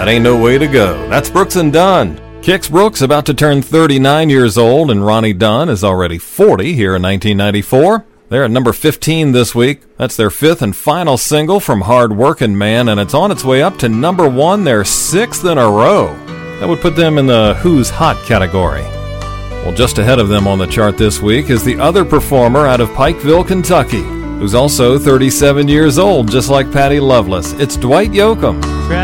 that ain't no way to go. That's Brooks and Dunn. Kix Brooks about to turn 39 years old, and Ronnie Dunn is already 40 here in 1994. They're at number 15 this week. That's their fifth and final single from Hard Workin' Man, and it's on its way up to number 1, their sixth in a row. That would put them in the Who's Hot category. Well, just ahead of them on the chart this week is the other performer out of Pikeville, Kentucky, who's also 37 years old, just like Patty Loveless. It's Dwight Yoakam.